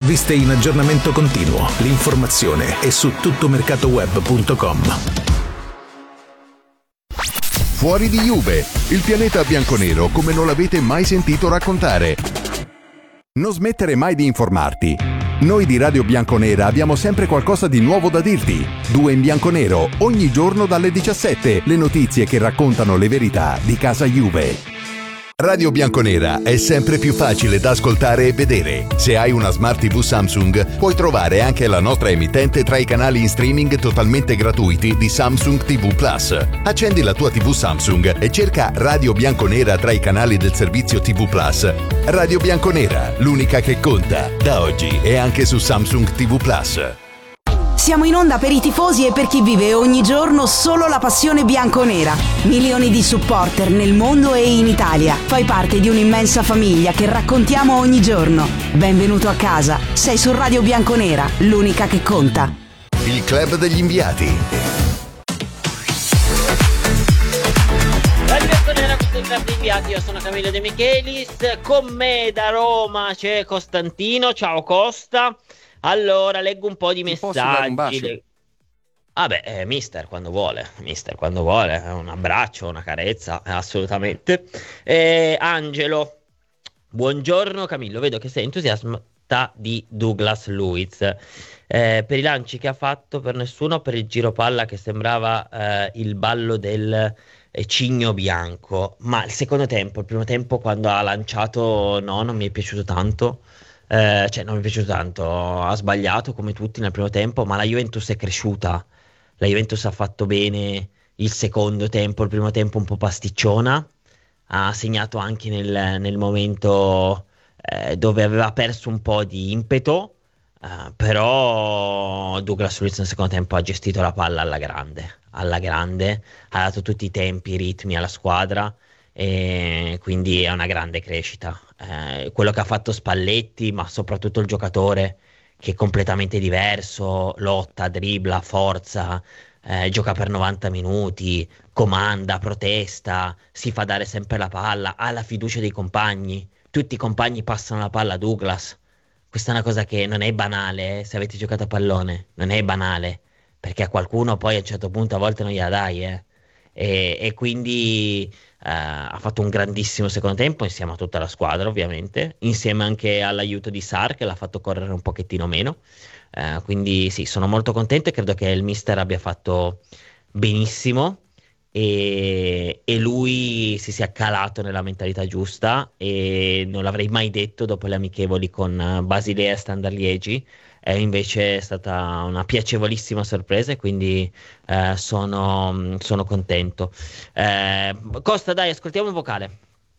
Provviste in aggiornamento continuo. L'informazione è su tuttomercatoweb.com. Fuori di Juve, il pianeta bianconero come non l'avete mai sentito raccontare. Non smettere mai di informarti. Noi di Radio Bianconera abbiamo sempre qualcosa di nuovo da dirti. 2 in bianconero, ogni giorno dalle 17, le notizie che raccontano le verità di casa Juve. Radio Bianconera è sempre più facile da ascoltare e vedere. Se hai una Smart TV Samsung, puoi trovare anche la nostra emittente tra i canali in streaming totalmente gratuiti di Samsung TV Plus. Accendi la tua TV Samsung e cerca Radio Bianconera tra i canali del servizio TV Plus. Radio Bianconera, l'unica che conta, da oggi e anche su Samsung TV Plus. Siamo in onda per i tifosi e per chi vive ogni giorno solo la passione bianconera. Milioni di supporter nel mondo e in Italia. Fai parte di un'immensa famiglia che raccontiamo ogni giorno. Benvenuto a casa. Sei su Radio Bianconera, l'unica che conta. Il club degli inviati. Radio Bianconera, questo è il club degli inviati. Io sono Camillo De Michelis. Con me da Roma c'è Costantino. Ciao Costa. Allora, leggo un po' di messaggi. Mister quando vuole, un abbraccio, una carezza, assolutamente. Angelo, buongiorno Camillo, vedo che sei entusiasta di Douglas Luiz. Per i lanci che ha fatto, per nessuno, per il giro palla che sembrava il ballo del cigno bianco. Ma il secondo tempo, il primo tempo quando ha lanciato, no, non mi è piaciuto tanto. Non mi è piaciuto tanto, ha sbagliato come tutti nel primo tempo, ma la Juventus è cresciuta, la Juventus ha fatto bene il secondo tempo, il primo tempo un po' pasticciona, ha segnato anche nel momento dove aveva perso un po' di impeto, però Douglas Luiz nel secondo tempo ha gestito la palla alla grande, ha dato tutti i tempi, i ritmi alla squadra. E quindi è una grande crescita. Quello che ha fatto Spalletti, ma soprattutto il giocatore che è completamente diverso, lotta, dribbla, forza, gioca per 90 minuti, comanda, protesta, si fa dare sempre la palla, ha la fiducia dei compagni, tutti i compagni passano la palla a Douglas. Questa è una cosa che non è banale, se avete giocato a pallone, non è banale, perché a qualcuno poi a un certo punto a volte non gliela dai, e quindi ha fatto un grandissimo secondo tempo insieme a tutta la squadra, ovviamente, insieme anche all'aiuto di Sarr che l'ha fatto correre un pochettino meno, quindi sì, sono molto contento e credo che il mister abbia fatto benissimo e lui si sia calato nella mentalità giusta, e non l'avrei mai detto dopo le amichevoli con Basilea e Standard Liegi. Invece è stata una piacevolissima sorpresa e quindi sono contento. Costa, dai, ascoltiamo un vocale.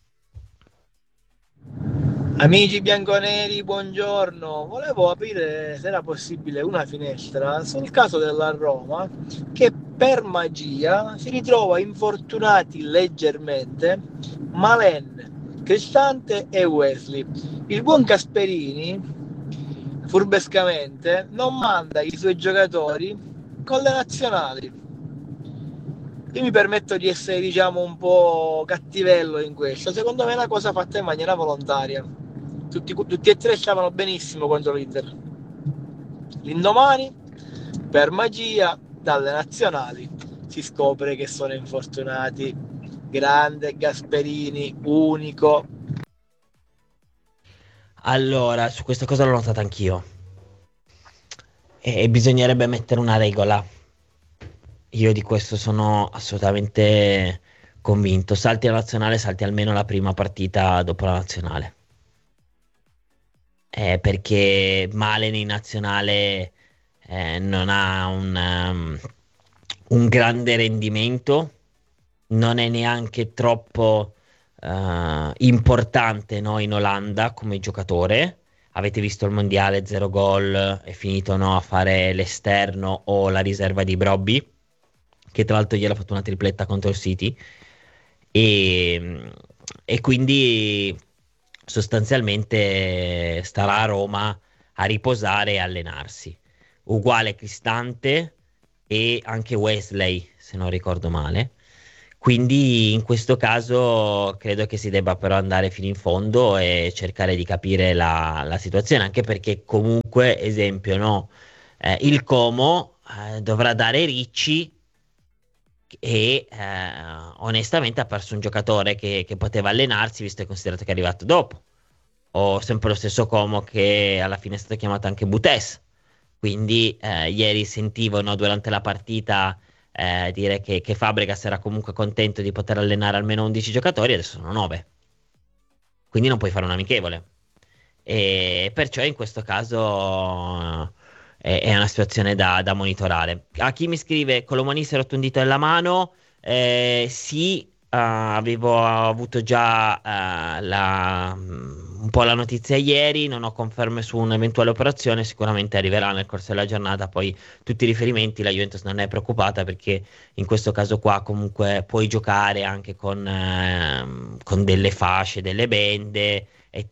Amici bianconeri, buongiorno. Volevo aprire, se era possibile, una finestra sul caso della Roma che per magia si ritrova infortunati leggermente Malen, Cristante e Wesley. Il buon Gasperini furbescamente non manda i suoi giocatori con le nazionali. Io mi permetto di essere, diciamo, un po' cattivello in questo. Secondo me è una cosa fatta in maniera volontaria. Tutti e tre stavano benissimo contro l'Inter. L'indomani, per magia, dalle nazionali si scopre che sono infortunati. Grande Gasperini, unico. Allora, su questa cosa l'ho notata anch'io. E bisognerebbe mettere una regola. Io di questo sono assolutamente convinto. Salti la nazionale, salti almeno la prima partita dopo la nazionale. Perché Malen in nazionale non ha un grande rendimento, non è neanche troppo importante, no, in Olanda come giocatore. Avete visto il mondiale, 0 gol, è finito, no, a fare l'esterno o la riserva di Brobby, che tra l'altro ieri ha fatto una tripletta contro il City, e quindi sostanzialmente starà a Roma a riposare e allenarsi. Uguale Cristante e anche Wesley, se non ricordo male. Quindi in questo caso credo che si debba però andare fino in fondo e cercare di capire la situazione, anche perché comunque, esempio, no? Il Como dovrà dare Ricci e onestamente ha perso un giocatore che poteva allenarsi, visto e considerato che è arrivato dopo. O sempre lo stesso Como che alla fine è stato chiamato anche Butes. Quindi ieri sentivo, no, durante la partita dire che Fabregas era comunque contento di poter allenare almeno 11 giocatori, adesso sono 9. Quindi non puoi fare un amichevole. E perciò in questo caso è una situazione da monitorare. A chi mi scrive, Colomani si è rotto un dito nella mano, sì, avevo avuto già un po' la notizia ieri, non ho conferme su un'eventuale operazione, sicuramente arriverà nel corso della giornata, poi tutti i riferimenti, la Juventus non è preoccupata perché in questo caso qua comunque puoi giocare anche con delle fasce, delle bende e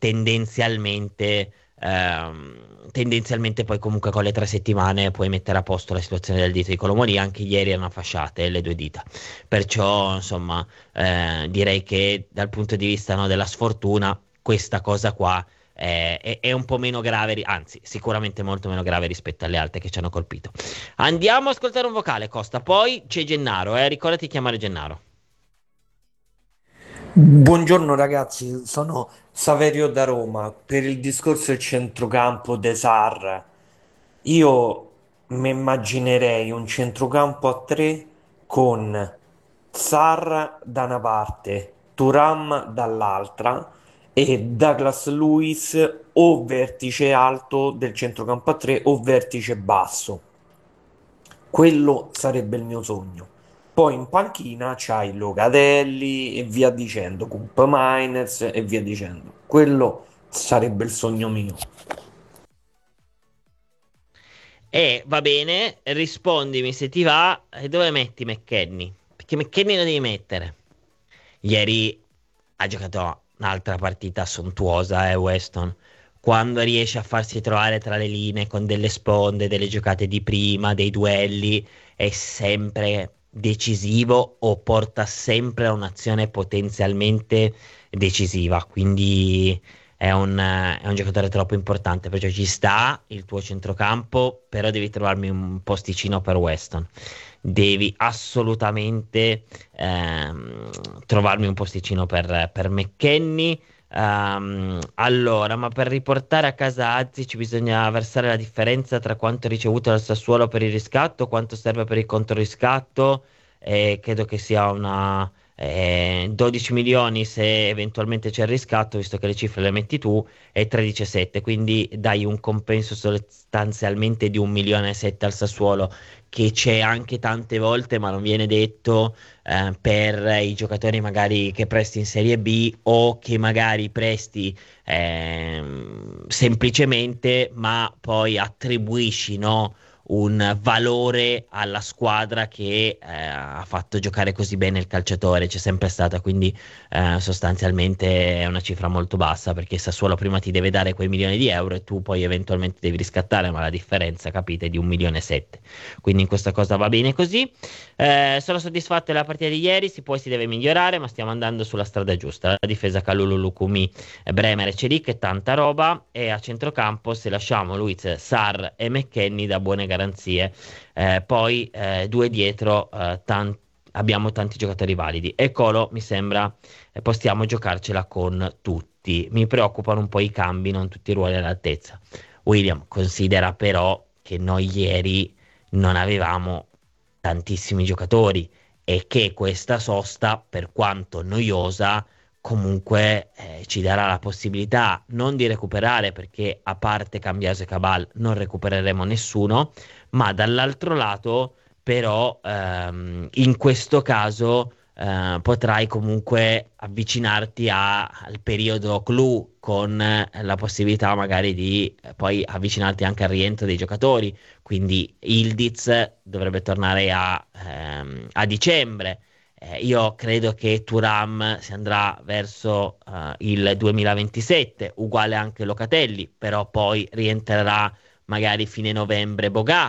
tendenzialmente poi comunque con le 3 settimane puoi mettere a posto la situazione del dito di Colomoni, anche ieri erano fasciate le 2 dita, perciò insomma direi che dal punto di vista, no, della sfortuna questa cosa qua è un po' meno grave, anzi sicuramente molto meno grave rispetto alle altre che ci hanno colpito. Andiamo a ascoltare un vocale, Costa, poi c'è Gennaro, ricordati di chiamare Gennaro. Buongiorno ragazzi, sono Saverio da Roma. Per il discorso del centrocampo De Sar, io mi immaginerei un centrocampo a tre con Sar da una parte, Thuram dall'altra e Douglas Luiz o vertice alto del centrocampo a tre o vertice basso. Quello sarebbe il mio sogno. Poi in panchina c'hai Locatelli e via dicendo, Coop Miners e via dicendo. Quello sarebbe il sogno mio. E va bene, rispondimi se ti va, e dove metti McKennie? Perché McKennie lo devi mettere. Ieri ha giocato un'altra partita sontuosa, Weston. Quando riesce a farsi trovare tra le linee con delle sponde, delle giocate di prima, dei duelli, è sempre decisivo o porta sempre a un'azione potenzialmente decisiva. Quindi è un giocatore troppo importante, perciò ci sta il tuo centrocampo, però devi trovarmi un posticino per Weston. Devi assolutamente trovarmi un posticino per McKennie. Allora, ma per riportare a casa Azic bisogna versare la differenza tra quanto ricevuto dal Sassuolo per il riscatto, quanto serve per il controriscatto. Credo che sia una 12 milioni se eventualmente c'è il riscatto, visto che le cifre le metti tu, e 13,7, quindi dai un compenso sostanzialmente di 1,7 milioni al Sassuolo, che c'è anche tante volte, ma non viene detto per i giocatori magari che presti in Serie B o che magari presti semplicemente, ma poi attribuisci, no, un valore alla squadra che ha fatto giocare così bene il calciatore, c'è sempre stata, quindi sostanzialmente è una cifra molto bassa, perché Sassuolo prima ti deve dare quei milioni di euro e tu poi eventualmente devi riscattare, ma la differenza, capite, è di 1,7 milioni, quindi in questa cosa va bene così. Sono soddisfatto della partita di ieri, si deve migliorare, ma stiamo andando sulla strada giusta. La difesa Kalulu, Lukumi, Bremer e Celic è tanta roba, e a centrocampo se lasciamo Luiz, Sarr e McKennie da buone garanzie. Poi due dietro abbiamo tanti giocatori validi, e Colo mi sembra possiamo giocarcela con tutti. Mi preoccupano un po' i cambi, non tutti i ruoli all'altezza. William, considera però che noi ieri non avevamo tantissimi giocatori e che questa sosta, per quanto noiosa, comunque ci darà la possibilità non di recuperare, perché a parte Cambiaso e Cabal non recupereremo nessuno, ma dall'altro lato però in questo caso potrai comunque avvicinarti al periodo clou, con la possibilità magari di poi avvicinarti anche al rientro dei giocatori, quindi Ildiz dovrebbe tornare a dicembre. Io credo che Thuram si andrà verso il 2027, uguale anche Locatelli, però poi rientrerà magari fine novembre Boga.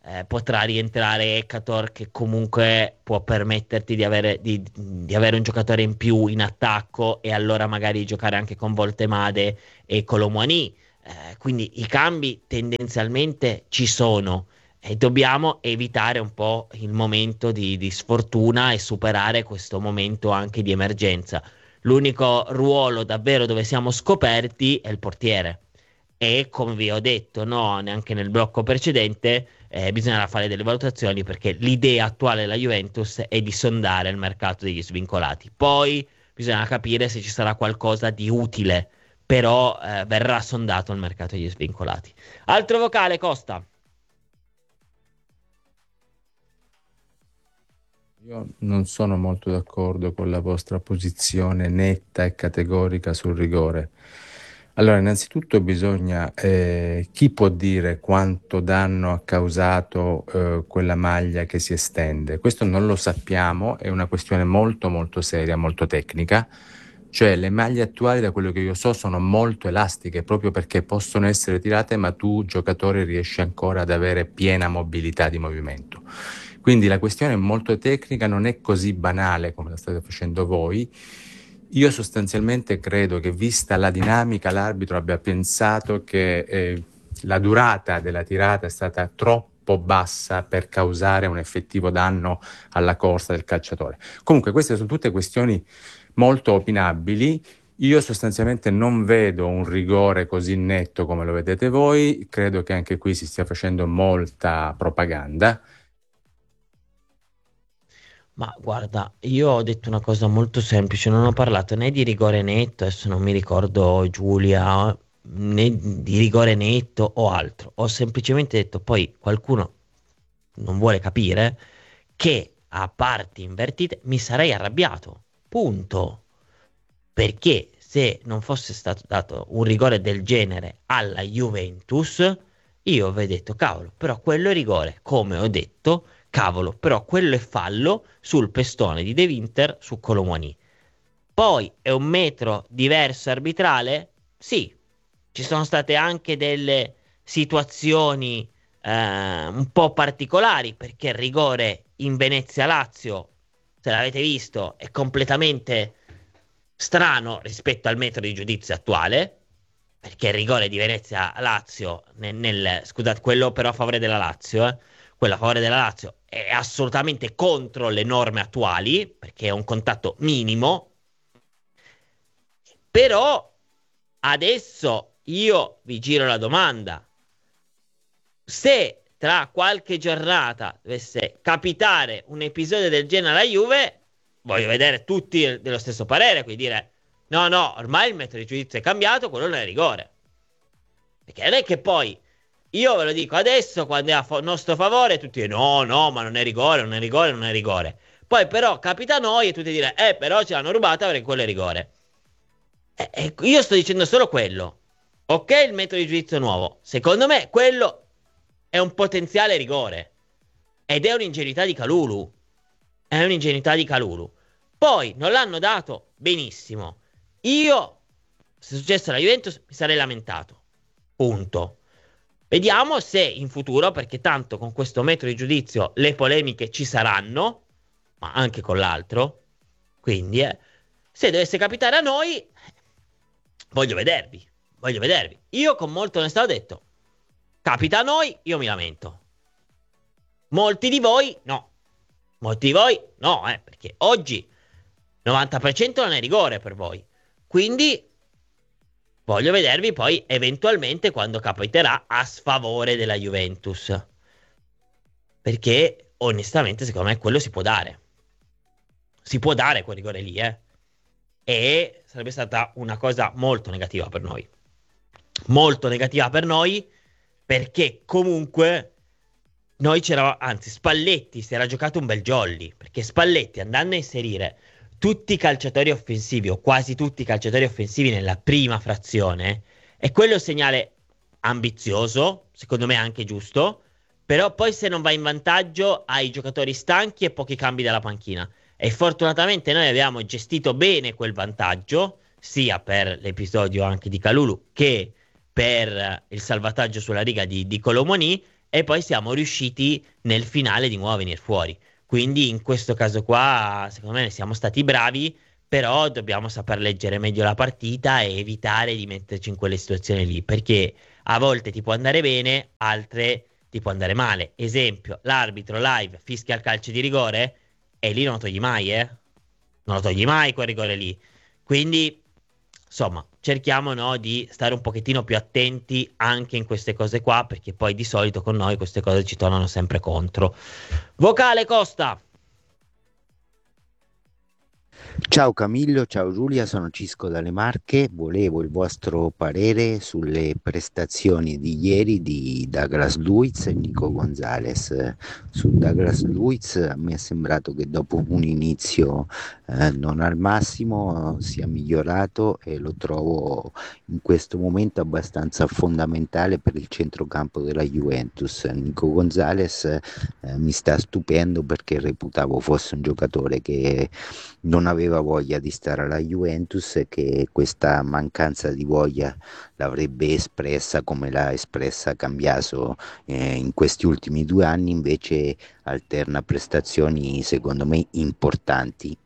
potrà rientrare Ekator, che comunque può permetterti di avere un giocatore in più in attacco, e allora magari giocare anche con Voltemade e Colomwani. Quindi i cambi tendenzialmente ci sono, e dobbiamo evitare un po' il momento di sfortuna e superare questo momento anche di emergenza. L'unico ruolo davvero dove siamo scoperti è il portiere. E come vi ho detto, no, neanche nel blocco precedente, bisognerà fare delle valutazioni, perché l'idea attuale della Juventus è di sondare il mercato degli svincolati. Poi bisogna capire se ci sarà qualcosa di utile, però verrà sondato il mercato degli svincolati. Altro vocale, Costa. Io non sono molto d'accordo con la vostra posizione netta e categorica sul rigore. Allora, innanzitutto bisogna, chi può dire quanto danno ha causato quella maglia che si estende? Questo non lo sappiamo, è una questione molto molto seria, molto tecnica. Cioè, le maglie attuali, da quello che io so, sono molto elastiche, proprio perché possono essere tirate, ma tu, giocatore, riesci ancora ad avere piena mobilità di movimento. Quindi la questione è molto tecnica, non è così banale come la state facendo voi. Io sostanzialmente credo che, vista la dinamica, l'arbitro abbia pensato che la durata della tirata è stata troppo bassa per causare un effettivo danno alla corsa del calciatore. Comunque queste sono tutte questioni molto opinabili. Io sostanzialmente non vedo un rigore così netto come lo vedete voi, credo che anche qui si stia facendo molta propaganda. Ma guarda, io ho detto una cosa molto semplice, non ho parlato né di rigore netto, adesso non mi ricordo, Giulia, né di rigore netto o altro. Ho semplicemente detto, poi qualcuno non vuole capire, che a parti invertite mi sarei arrabbiato, punto. Perché se non fosse stato dato un rigore del genere alla Juventus, io avrei detto, cavolo, però quello è rigore, come ho detto. Cavolo, però quello è fallo sul pestone di De Winter su Colomwani. Poi è un metro diverso arbitrale? Sì, ci sono state anche delle situazioni un po' particolari, perché il rigore in Venezia-Lazio, se l'avete visto, è completamente strano rispetto al metro di giudizio attuale, perché il rigore di Venezia-Lazio, scusate, quello però a favore della Lazio, quello a favore della Lazio è assolutamente contro le norme attuali, perché è un contatto minimo. Però adesso io vi giro la domanda: se tra qualche giornata dovesse capitare un episodio del genere alla Juve, voglio vedere tutti dello stesso parere, quindi dire no, ormai il metodo di giudizio è cambiato, quello non è rigore. Perché non è che poi io ve lo dico adesso, quando è a nostro favore, tutti dicono no, ma non è rigore, non è rigore, non è rigore. Poi però capita a noi e tutti dire però ce l'hanno rubata perché quello è rigore. Io sto dicendo solo quello. Ok, il metodo di giudizio nuovo. Secondo me quello è un potenziale rigore. Ed è un'ingenuità di Kalulu. È un'ingenuità di Kalulu. Poi non l'hanno dato, benissimo. Io, se successo alla Juventus, mi sarei lamentato. Punto. Vediamo se in futuro, perché tanto con questo metodo di giudizio le polemiche ci saranno, ma anche con l'altro. Quindi, se dovesse capitare a noi, voglio vedervi. Io con molta onestà ho detto, capita a noi, io mi lamento. Molti di voi no, perché oggi 90% non è rigore per voi. Quindi voglio vedervi poi eventualmente quando capiterà a sfavore della Juventus. Perché onestamente secondo me quello si può dare. Si può dare quel rigore lì, E sarebbe stata una cosa molto negativa per noi. Molto negativa per noi, perché comunque noi c'eravamo, anzi Spalletti si era giocato un bel jolly, perché Spalletti, andando a inserire tutti i calciatori offensivi o quasi tutti i calciatori offensivi nella prima frazione, è quello un segnale ambizioso, secondo me anche giusto, però poi se non va in vantaggio hai giocatori stanchi e pochi cambi dalla panchina. E fortunatamente noi abbiamo gestito bene quel vantaggio, sia per l'episodio anche di Kalulu che per il salvataggio sulla riga di Colomoni, e poi siamo riusciti nel finale di nuovo a venire fuori. Quindi in questo caso qua, secondo me, ne siamo stati bravi, però dobbiamo saper leggere meglio la partita e evitare di metterci in quelle situazioni lì, perché a volte ti può andare bene, altre ti può andare male. Esempio, l'arbitro live fischia il calcio di rigore e lì non lo togli mai, eh? Non lo togli mai quel rigore lì. Quindi, insomma, cerchiamo, no, di stare un pochettino più attenti anche in queste cose qua, perché poi di solito con noi queste cose ci tornano sempre contro. Vocale Costa. Ciao Camillo, ciao Giulia, sono Cisco dalle Marche. Volevo il vostro parere sulle prestazioni di ieri di Douglas Luiz e Nico Gonzalez. Su Douglas Luiz mi è sembrato che dopo un inizio non al massimo sia migliorato e lo trovo in questo momento abbastanza fondamentale per il centrocampo della Juventus. Nico Gonzalez mi sta stupendo perché reputavo fosse un giocatore che non aveva voglia di stare alla Juventus e che questa mancanza di voglia l'avrebbe espressa come l'ha espressa Cambiaso in questi ultimi 2 anni. Invece alterna prestazioni secondo me importanti.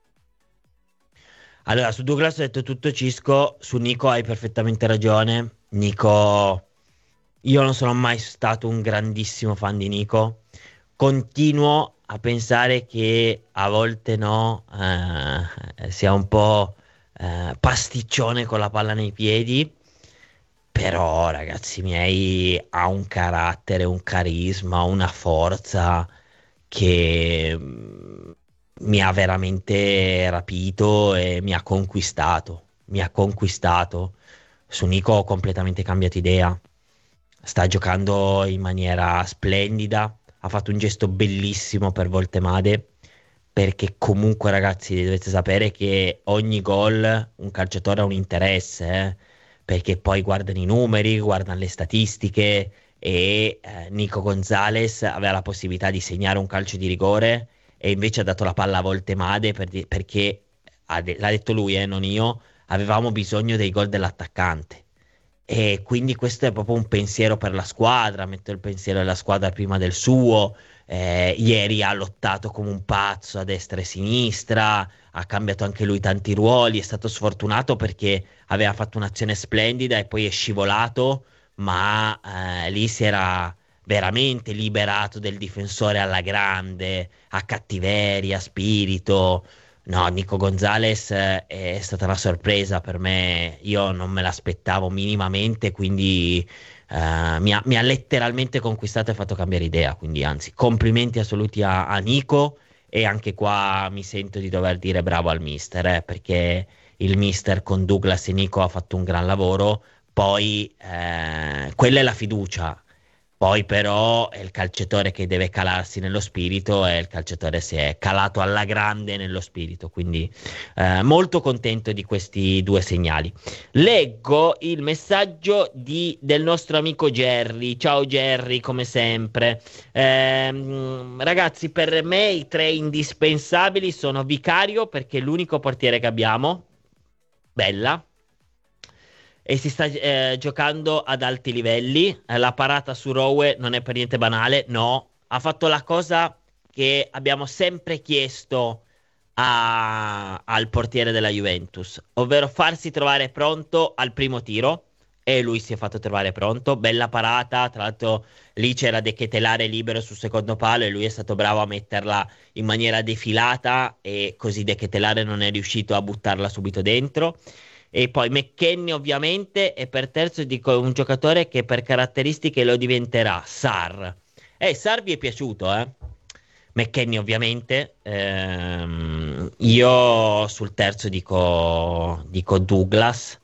Allora, su Douglas ho detto tutto, Cisco. Su Nico hai perfettamente ragione. Nico, io non sono mai stato un grandissimo fan di Nico. Continuo a pensare che a volte no, sia un po' pasticcione con la palla nei piedi. Però, ragazzi miei, ha un carattere, un carisma, una forza che mi ha veramente rapito e mi ha conquistato. Mi ha conquistato. Su Nico ho completamente cambiato idea. Sta giocando in maniera splendida. Ha fatto un gesto bellissimo per Voltemade. Perché comunque, ragazzi, dovete sapere che ogni gol un calciatore ha un interesse, perché poi guardano i numeri, guardano le statistiche e Nico Gonzalez aveva la possibilità di segnare un calcio di rigore e invece ha dato la palla a Voltemade perché, l'ha detto lui, non io, avevamo bisogno dei gol dell'attaccante. E quindi questo è proprio un pensiero per la squadra, metto il pensiero della squadra prima del suo. Ieri ha lottato come un pazzo a destra e a sinistra, ha cambiato anche lui tanti ruoli, è stato sfortunato perché aveva fatto un'azione splendida e poi è scivolato, ma lì si era veramente liberato del difensore alla grande, a cattiveria, spirito. No, Nico Gonzalez è stata una sorpresa per me, io non me l'aspettavo minimamente, quindi mi ha letteralmente conquistato e fatto cambiare idea, quindi anzi, complimenti assoluti a Nico e anche qua mi sento di dover dire bravo al mister, perché il mister con Douglas e Nico ha fatto un gran lavoro, poi quella è la fiducia. Poi però è il calciatore che deve calarsi nello spirito e il calciatore si è calato alla grande nello spirito, quindi molto contento di questi due segnali. Leggo il messaggio del nostro amico Jerry. Ciao Jerry, come sempre. Ragazzi, per me i tre indispensabili sono Vicario, perché è l'unico portiere che abbiamo, bella, e si sta giocando ad alti livelli. La parata su Rowe non è per niente banale, no, ha fatto la cosa che abbiamo sempre chiesto al portiere della Juventus, ovvero farsi trovare pronto al primo tiro, e lui si è fatto trovare pronto. Bella parata, tra l'altro lì c'era De Ketelare libero sul secondo palo e lui è stato bravo a metterla in maniera defilata e così De Ketelare non è riuscito a buttarla subito dentro. E poi McKennie ovviamente, e per terzo dico un giocatore che per caratteristiche lo diventerà, Sarr. Sarr vi è piaciuto, eh? McKennie ovviamente. Io sul terzo dico Douglas.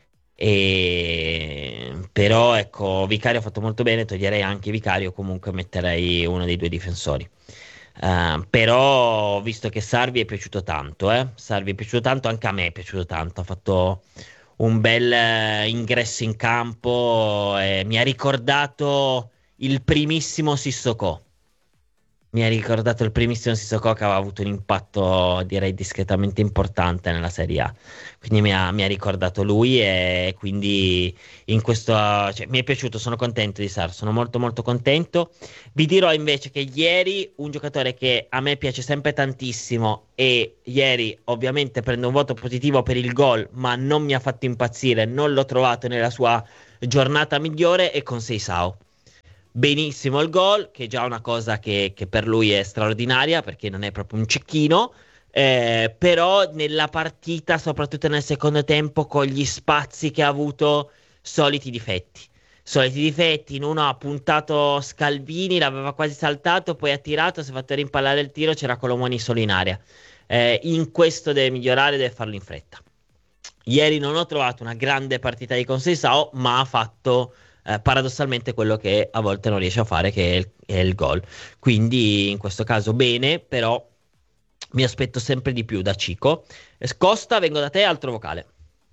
Però ecco, Vicario ha fatto molto bene, toglierei anche Vicario, comunque metterei uno dei due difensori. Però visto che Sarvi è piaciuto tanto, Sarvi è piaciuto tanto, anche a me è piaciuto tanto, ha fatto un bel ingresso in campo e mi ha ricordato il primissimo Sissoko. Mi ha ricordato il primissimo Sissoko, che aveva avuto un impatto direi discretamente importante nella Serie A, quindi mi ha ricordato lui, e quindi in questo, cioè, mi è piaciuto, sono contento di Sar, sono molto molto contento. Vi dirò invece che ieri un giocatore che a me piace sempre tantissimo, e ieri ovviamente prendo un voto positivo per il gol, ma non mi ha fatto impazzire, non l'ho trovato nella sua giornata migliore, è con Seisao. Benissimo il gol, che è già una cosa che per lui è straordinaria, perché non è proprio un cecchino, però nella partita, soprattutto nel secondo tempo, con gli spazi che ha avuto, soliti difetti. Soliti difetti, in uno ha puntato Scalvini, l'aveva quasi saltato, poi ha tirato, si è fatto rimpallare il tiro, c'era Colomoni solo in aria. In questo deve migliorare, deve farlo in fretta. Ieri non ho trovato una grande partita di Conceição, ma ha fatto paradossalmente quello che a volte non riesce a fare, che è il gol. Quindi in questo caso bene, però mi aspetto sempre di più da Cico. Costa, vengo da te, altro vocale.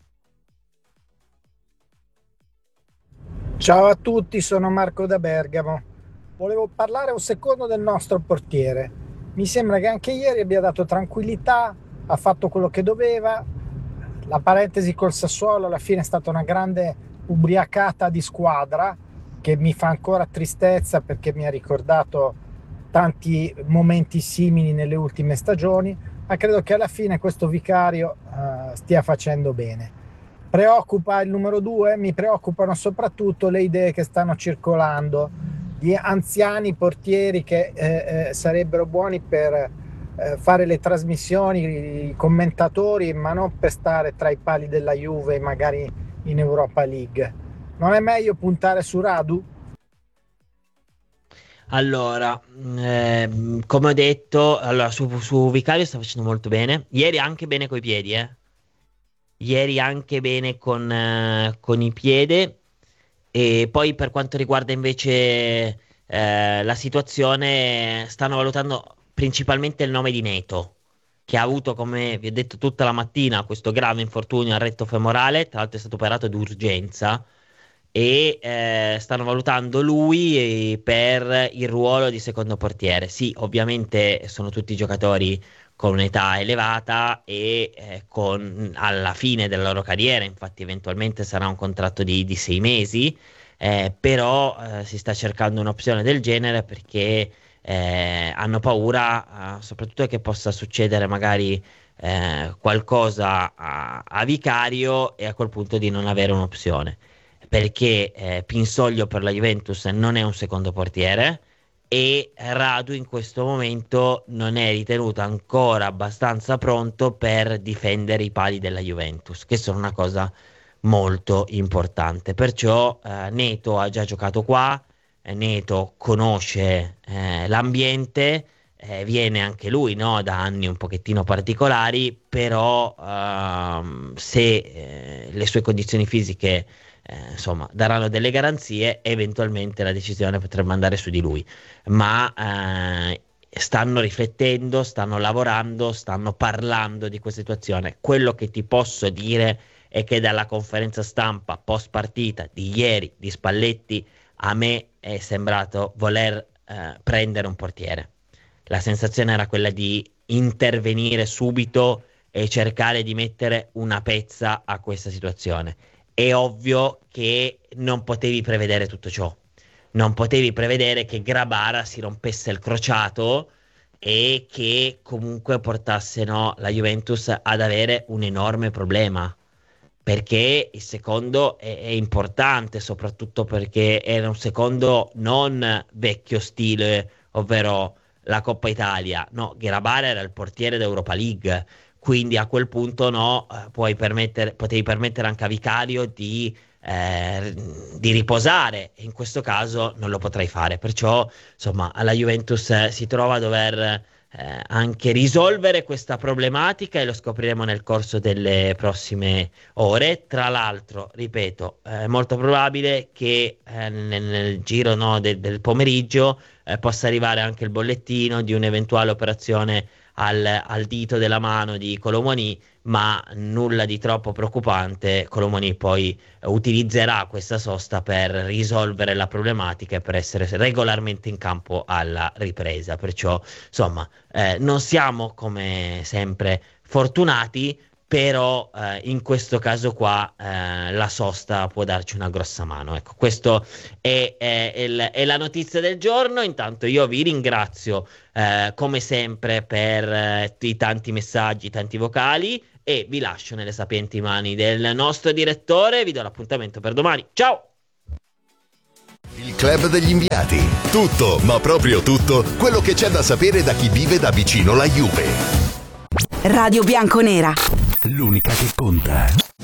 Ciao a tutti, sono Marco da Bergamo. Volevo parlare un secondo del nostro portiere. Mi sembra che anche ieri abbia dato tranquillità, ha fatto quello che doveva. La parentesi col Sassuolo alla fine è stata una grande ubriacata di squadra che mi fa ancora tristezza, perché mi ha ricordato tanti momenti simili nelle ultime stagioni, ma credo che alla fine questo Vicario stia facendo bene. Preoccupa il numero 2, mi preoccupano soprattutto le idee che stanno circolando di anziani portieri che sarebbero buoni per fare le trasmissioni, i commentatori, ma non per stare tra i pali della Juve, magari in Europa League. Non è meglio puntare su Radu? Allora, come ho detto, allora, su Vicario sta facendo molto bene. Ieri anche bene coi piedi, Ieri anche bene con i piedi. E poi per quanto riguarda invece la situazione, stanno valutando principalmente il nome di Neto, che ha avuto, come vi ho detto tutta la mattina, questo grave infortunio al retto femorale, tra l'altro è stato operato d'urgenza, e stanno valutando lui per il ruolo di secondo portiere. Sì, ovviamente sono tutti giocatori con un'età elevata e alla fine della loro carriera, infatti eventualmente sarà un contratto di 6 mesi, però si sta cercando un'opzione del genere perché hanno paura soprattutto che possa succedere magari qualcosa a Vicario, e a quel punto di non avere un'opzione, perché Pinsoglio per la Juventus non è un secondo portiere, e Radu in questo momento non è ritenuto ancora abbastanza pronto per difendere i pali della Juventus, che sono una cosa molto importante. Perciò Neto ha già giocato qua, Neto conosce l'ambiente, viene anche lui, no, da anni un pochettino particolari, però se le sue condizioni fisiche insomma daranno delle garanzie, eventualmente la decisione potrebbe andare su di lui, ma stanno riflettendo, stanno lavorando, stanno parlando di questa situazione. Quello che ti posso dire è che dalla conferenza stampa post partita di ieri di Spalletti a me è sembrato voler prendere un portiere. La sensazione era quella di intervenire subito e cercare di mettere una pezza a questa situazione. È ovvio che non potevi prevedere tutto ciò. Non potevi prevedere che Grabara si rompesse il crociato e che comunque portasse, no, la Juventus ad avere un enorme problema. Perché il secondo è importante, soprattutto perché era un secondo non vecchio stile, ovvero la Coppa Italia. No, Grabara era il portiere d'Europa League. Quindi a quel punto no, potevi permettere anche a Vicario di riposare, e in questo caso non lo potrai fare. Perciò insomma alla Juventus si trova a dover anche risolvere questa problematica, e lo scopriremo nel corso delle prossime ore. Tra l'altro, ripeto, è molto probabile che nel giro, no, del pomeriggio possa arrivare anche il bollettino di un'eventuale operazione al dito della mano di Colomoni, ma nulla di troppo preoccupante. Colomoni poi utilizzerà questa sosta per risolvere la problematica e per essere regolarmente in campo alla ripresa, perciò insomma non siamo come sempre fortunati, però in questo caso qua la sosta può darci una grossa mano. Ecco, questo è la notizia del giorno. Intanto io vi ringrazio come sempre per i tanti messaggi, i tanti vocali, e vi lascio nelle sapienti mani del nostro direttore. Vi do l'appuntamento per domani. Ciao! Il Club degli Inviati. Tutto, ma proprio tutto, quello che c'è da sapere da chi vive da vicino la Juve. Radio Bianconera. L'unica che conta.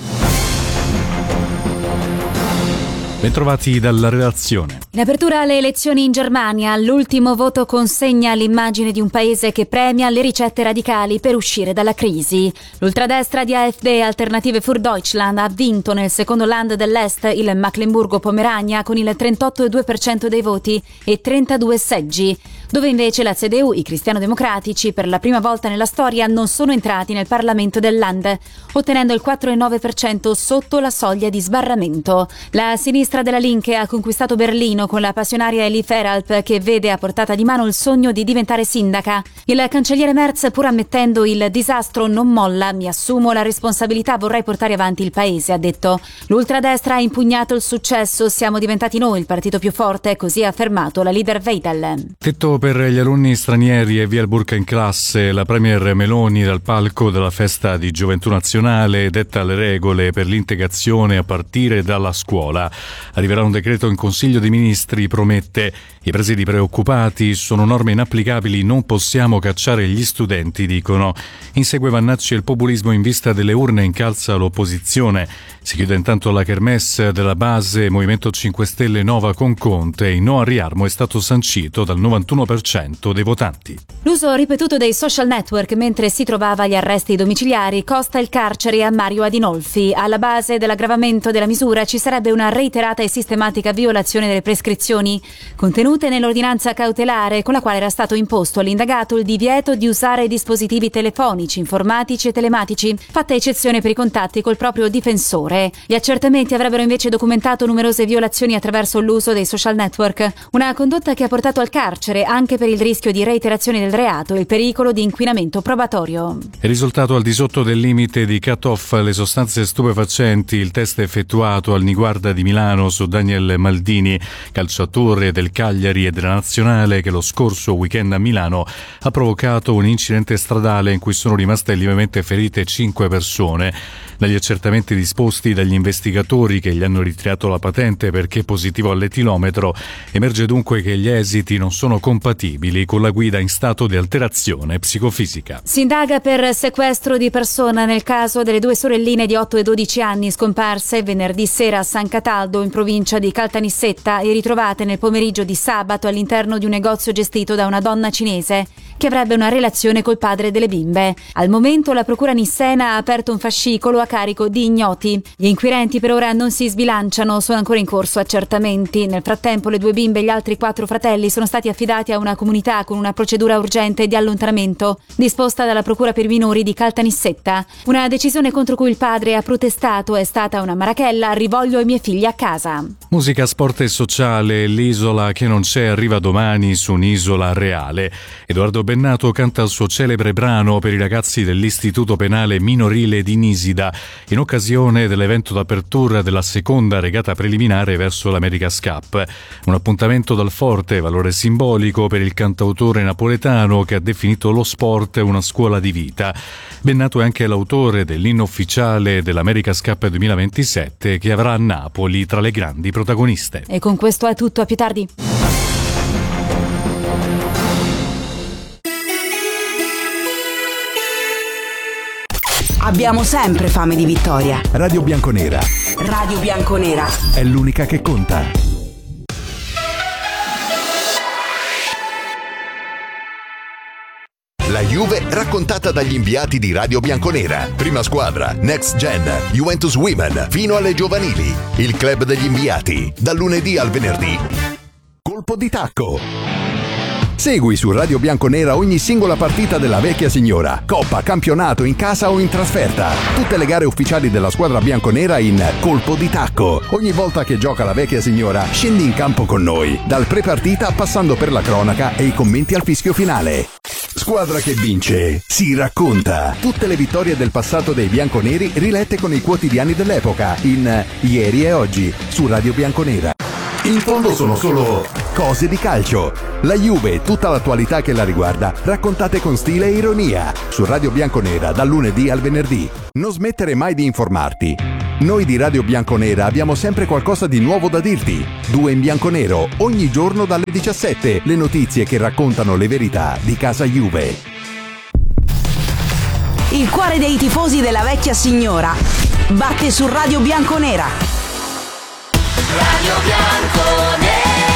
Bentrovati dalla redazione. In apertura alle elezioni in Germania, l'ultimo voto consegna l'immagine di un paese che premia le ricette radicali per uscire dalla crisi. L'ultradestra di AfD Alternative für Deutschland ha vinto nel secondo land dell'Est, il Mecklenburgo-Pomerania, con il 38,2% dei voti e 32 seggi, dove invece la CDU, i cristiano-democratici, per la prima volta nella storia non sono entrati nel Parlamento del land, ottenendo il 4,9% sotto la soglia di sbarramento. La sinistra della Linke ha conquistato Berlino con la passionaria Elie Feralp, che vede a portata di mano il sogno di diventare sindaca. Il cancelliere Merz, pur ammettendo il disastro, non molla: mi assumo la responsabilità, vorrei portare avanti il paese, ha detto. L'ultradestra ha impugnato il successo, siamo diventati noi il partito più forte, così ha affermato la leader Weidel. Tetto per gli alunni stranieri e via il burka in classe. La premier Meloni dal palco della festa di Gioventù Nazionale detta le regole per l'integrazione a partire dalla scuola. Arriverà un decreto in Consiglio dei Ministri, promette. I presidi preoccupati, sono norme inapplicabili, non possiamo cacciare gli studenti, dicono. Insegue Vannacci e il populismo in vista delle urne, incalza l'opposizione. Si chiude intanto la kermesse della base Movimento 5 Stelle Nova con Conte. Il no a riarmo è stato sancito dal 91% dei votanti. L'uso ripetuto dei social network mentre si trovava agli arresti domiciliari costa il carcere a Mario Adinolfi. Alla base dell'aggravamento della misura ci sarebbe una reiterata e sistematica violazione delle prescrizioni contenute nell'ordinanza cautelare, con la quale era stato imposto all'indagato il divieto di usare dispositivi telefonici, informatici e telematici, fatta eccezione per i contatti col proprio difensore. Gli accertamenti avrebbero invece documentato numerose violazioni attraverso l'uso dei social network, una condotta che ha portato al carcere anche per il rischio di reiterazione del reato e il pericolo di inquinamento probatorio. È risultato al di sotto del limite di cut-off le sostanze stupefacenti il test effettuato al Niguarda di Milano su Daniel Maldini, calciatore del Cagliari e della Nazionale, che lo scorso weekend a Milano ha provocato un incidente stradale in cui sono rimaste lievemente ferite 5 persone. Dagli accertamenti disposti dagli investigatori, che gli hanno ritirato la patente perché positivo all'etilometro, emerge dunque che gli esiti non sono compatibili con la guida in stato di alterazione psicofisica. Si indaga per sequestro di persona nel caso delle due sorelline di 8 e 12 anni scomparse venerdì sera a San Cataldo, in provincia di Caltanissetta, e ritrovate nel pomeriggio di sabato all'interno di un negozio gestito da una donna cinese che avrebbe una relazione col padre delle bimbe. Al momento la procura nissena ha aperto un fascicolo a carico di ignoti. Gli inquirenti per ora non si sbilanciano, sono ancora in corso accertamenti. Nel frattempo le due bimbe e gli altri 4 fratelli sono stati affidati a una comunità con una procedura urgente di allontanamento disposta dalla procura per i minori di Caltanissetta. Una decisione contro cui il padre ha protestato è stata una marachella: rivoglio i miei figli a casa. Musica, sport e sociale. L'isola che non c'è arriva domani su un'isola reale. Edoardo Bennato canta il suo celebre brano per i ragazzi dell'Istituto Penale Minorile di Nisida in occasione dell'evento d'apertura della seconda regata preliminare verso l'America's Cup. Un appuntamento dal forte valore simbolico per il cantautore napoletano, che ha definito lo sport una scuola di vita. Bennato è anche l'autore dell'inno ufficiale dell'America's Cup 2027, che avrà Napoli tra le grandi protagoniste. E con questo è tutto, a più tardi. Abbiamo sempre fame di vittoria. Radio Bianconera. Radio Bianconera. È l'unica che conta. La Juve raccontata dagli inviati di Radio Bianconera. Prima squadra, Next Gen, Juventus Women, fino alle giovanili. Il club degli inviati, dal lunedì al venerdì. Colpo di tacco. Segui su Radio Bianconera ogni singola partita della vecchia signora, coppa, campionato, in casa o in trasferta. Tutte le gare ufficiali della squadra bianconera in colpo di tacco. Ogni volta che gioca la vecchia signora, scendi in campo con noi, dal pre-partita passando per la cronaca e i commenti al fischio finale. Squadra che vince si racconta. Tutte le vittorie del passato dei bianconeri rilette con i quotidiani dell'epoca in Ieri e Oggi su Radio Bianconera. In fondo sono solo cose di calcio. La Juve e tutta l'attualità che la riguarda, raccontate con stile e ironia su Radio Bianconera dal lunedì al venerdì. Non smettere mai di informarti. Noi di Radio Bianconera abbiamo sempre qualcosa di nuovo da dirti. 2 in bianco nero, ogni giorno dalle 17, le notizie che raccontano le verità di casa Juve. Il cuore dei tifosi della vecchia signora batte su Radio Bianconera. Radio Bianconera.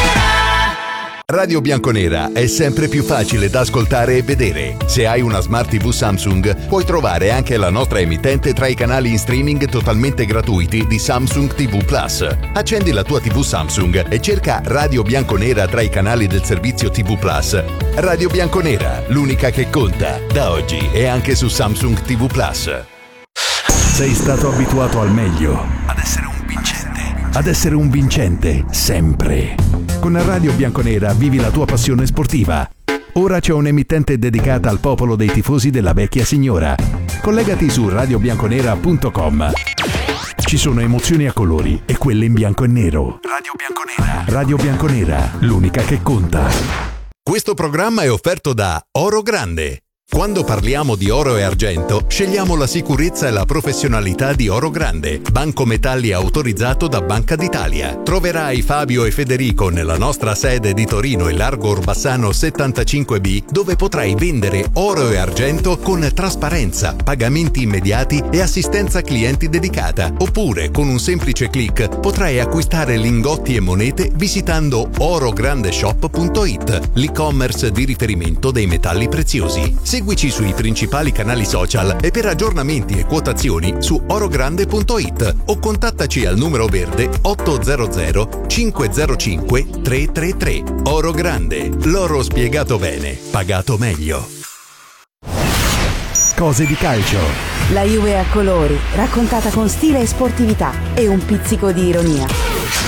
Radio Bianconera è sempre più facile da ascoltare e vedere. Se hai una Smart TV Samsung, puoi trovare anche la nostra emittente tra i canali in streaming totalmente gratuiti di Samsung TV Plus. Accendi la tua TV Samsung e cerca Radio Bianconera tra i canali del servizio TV Plus. Radio Bianconera, l'unica che conta, da oggi e anche su Samsung TV Plus. Sei stato abituato al meglio, ad essere un vincente, sempre. Con Radio Bianconera vivi la tua passione sportiva. Ora c'è un'emittente dedicata al popolo dei tifosi della vecchia signora. Collegati su radiobianconera.com. Ci sono emozioni a colori e quelle in bianco e nero. Radio Bianconera. Radio Bianconera, l'unica che conta. Questo programma è offerto da Oro Grande. Quando parliamo di oro e argento, scegliamo la sicurezza e la professionalità di Oro Grande, banco metalli autorizzato da Banca d'Italia. Troverai Fabio e Federico nella nostra sede di Torino e Largo Orbassano 75B, dove potrai vendere oro e argento con trasparenza, pagamenti immediati e assistenza clienti dedicata. Oppure, con un semplice click, potrai acquistare lingotti e monete visitando orograndeshop.it, l'e-commerce di riferimento dei metalli preziosi. Seguici sui principali canali social e per aggiornamenti e quotazioni su orogrande.it o contattaci al numero verde 800 505 333. Oro Grande, l'oro spiegato bene, pagato meglio. Cose di calcio. La Juve a colori, raccontata con stile e sportività e un pizzico di ironia.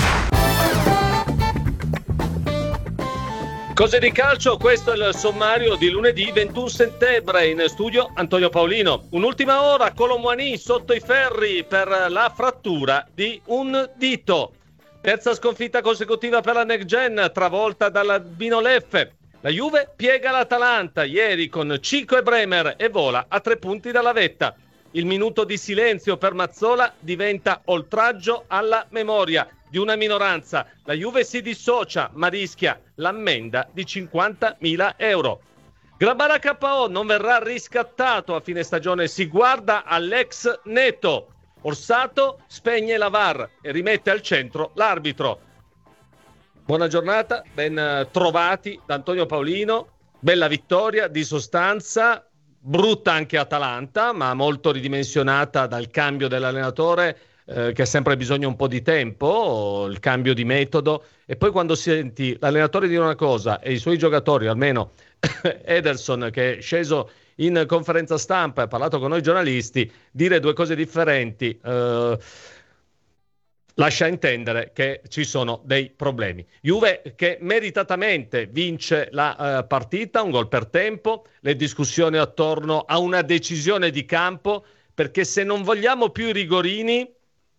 Cose di calcio, questo è il sommario di lunedì 21 settembre, in studio Antonio Paolino. Un'ultima ora, Colomboani sotto i ferri per la frattura di un dito. Terza sconfitta consecutiva per la Next Gen, travolta dall'Albino Leffe. La Juve piega l'Atalanta ieri con Cico e Bremer e vola a 3 punti dalla vetta. Il minuto di silenzio per Mazzola diventa oltraggio alla memoria di una minoranza. La Juve si dissocia, ma rischia l'ammenda di 50.000 euro. Grabara KO non verrà riscattato a fine stagione, si guarda all'ex Neto. Orsato spegne la VAR e rimette al centro l'arbitro. Buona giornata, ben trovati da Antonio Paolino. Bella vittoria di sostanza, brutta anche Atalanta, ma molto ridimensionata dal cambio dell'allenatore, che ha sempre bisogno un po' di tempo, il cambio di metodo. E poi quando senti l'allenatore dire una cosa e i suoi giocatori, almeno Ederson che è sceso in conferenza stampa e ha parlato con noi giornalisti, dire 2 cose differenti, lascia intendere che ci sono dei problemi. Juve che meritatamente vince la partita, un gol per tempo, le discussioni attorno a una decisione di campo, perché se non vogliamo più i rigorini,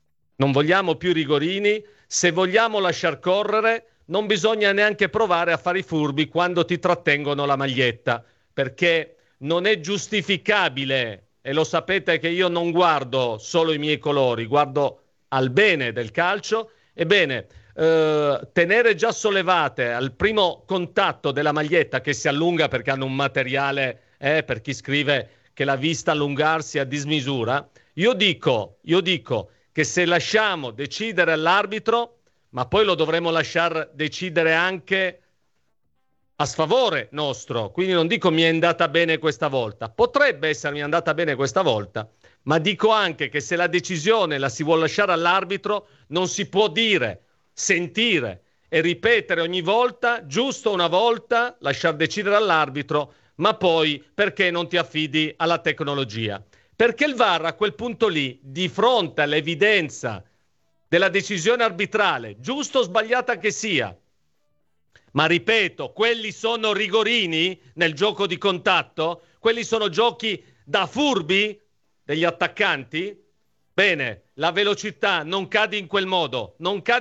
se vogliamo lasciar correre, non bisogna neanche provare a fare i furbi quando ti trattengono la maglietta, perché non è giustificabile, e lo sapete che io non guardo solo i miei colori, guardo al bene del calcio. Ebbene, tenere già sollevate al primo contatto della maglietta, che si allunga perché hanno un materiale, per chi scrive che l'ha vista allungarsi a dismisura, io dico che se lasciamo decidere all'arbitro, ma poi lo dovremo lasciar decidere anche a sfavore nostro, quindi non dico mi è andata bene questa volta, potrebbe essermi andata bene questa volta, ma dico anche che se la decisione la si vuole lasciare all'arbitro, non si può dire, sentire e ripetere ogni volta, giusto una volta, lasciar decidere all'arbitro, ma poi perché non ti affidi alla tecnologia? Perché il VAR a quel punto lì, di fronte all'evidenza della decisione arbitrale, giusto o sbagliata che sia, ma ripeto, quelli sono rigorini nel gioco di contatto? Quelli sono giochi da furbi degli attaccanti? Bene, la velocità non cade in quel modo,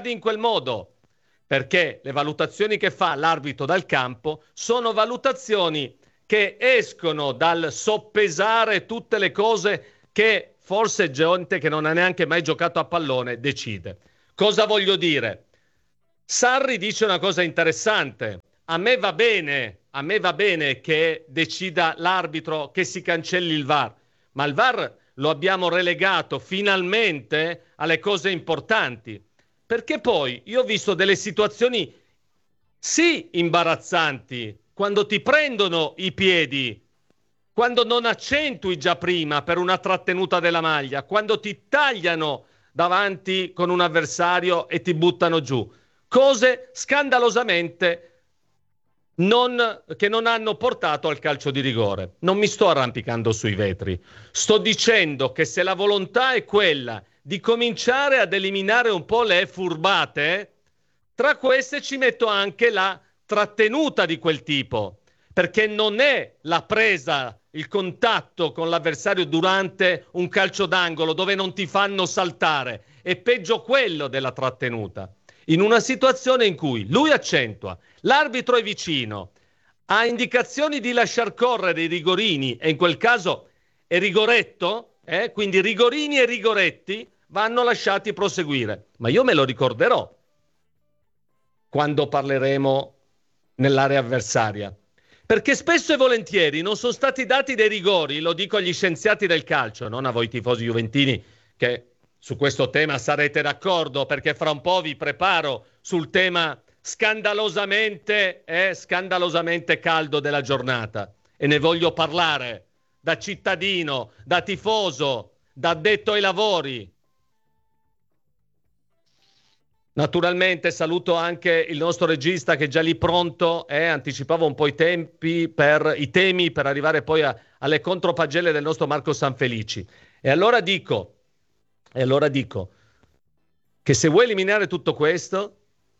perché le valutazioni che fa l'arbitro dal campo sono valutazioni che escono dal soppesare tutte le cose che forse gente che non ha neanche mai giocato a pallone decide. Cosa voglio dire? Sarri dice una cosa interessante. A me va bene che decida l'arbitro che si cancelli il VAR, ma il VAR lo abbiamo relegato finalmente alle cose importanti. Perché poi io ho visto delle situazioni sì imbarazzanti, quando ti prendono i piedi, quando non accentui già prima per una trattenuta della maglia, quando ti tagliano davanti con un avversario e ti buttano giù. Cose scandalosamente che non hanno portato al calcio di rigore. Non mi sto arrampicando sui vetri. Sto dicendo che se la volontà è quella di cominciare ad eliminare un po' le furbate, tra queste ci metto anche la trattenuta di quel tipo, perché non è la presa, il contatto con l'avversario durante un calcio d'angolo dove non ti fanno saltare, è peggio quello della trattenuta. In una situazione in cui lui accentua, l'arbitro è vicino, ha indicazioni di lasciar correre i rigorini, e in quel caso è rigoretto, quindi rigorini e rigoretti vanno lasciati proseguire. Ma io me lo ricorderò quando parleremo nell'area avversaria, perché spesso e volentieri non sono stati dati dei rigori, lo dico agli scienziati del calcio, non a voi tifosi juventini che su questo tema sarete d'accordo, perché fra un po' vi preparo sul tema scandalosamente caldo della giornata e ne voglio parlare da cittadino, da tifoso, da addetto ai lavori. Naturalmente saluto anche il nostro regista che è già lì pronto, anticipavo un po' i temi per arrivare poi alle contropagelle del nostro Marco Sanfelici. E allora dico che se vuoi eliminare tutto questo,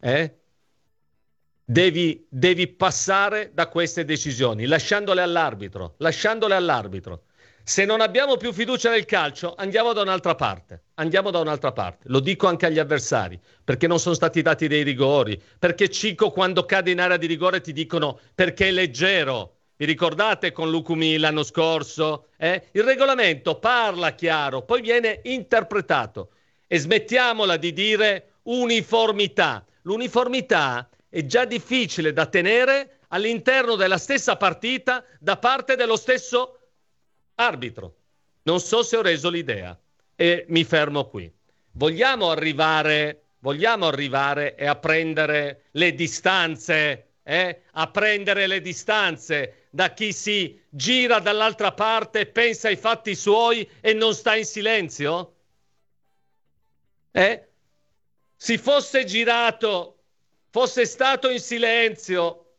devi passare da queste decisioni, lasciandole all'arbitro. Se non abbiamo più fiducia nel calcio, andiamo da un'altra parte. Lo dico anche agli avversari, perché non sono stati dati dei rigori, perché Cico quando cade in area di rigore ti dicono perché è leggero. Vi ricordate con Lucumi l'anno scorso? Il regolamento parla chiaro, poi viene interpretato. E smettiamola di dire uniformità. L'uniformità è già difficile da tenere all'interno della stessa partita da parte dello stesso arbitro. Non so se ho reso l'idea e mi fermo qui. Vogliamo arrivare e a prendere le distanze, a prendere le distanze da chi si gira dall'altra parte, pensa ai fatti suoi e non sta in silenzio? Si fosse girato, fosse stato in silenzio,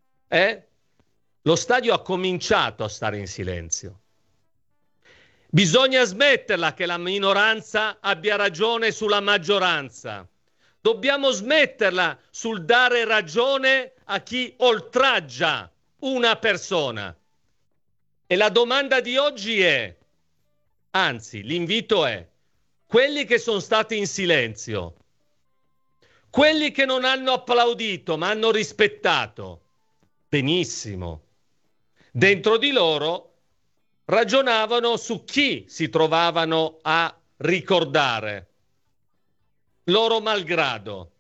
lo stadio ha cominciato a stare in silenzio. Bisogna smetterla che la minoranza abbia ragione sulla maggioranza. Dobbiamo smetterla sul dare ragione a chi oltraggia una persona. E la domanda di oggi è, anzi, l'invito è, quelli che sono stati in silenzio, quelli che non hanno applaudito ma hanno rispettato, benissimo. Dentro di loro ragionavano su chi si trovavano a ricordare, loro malgrado.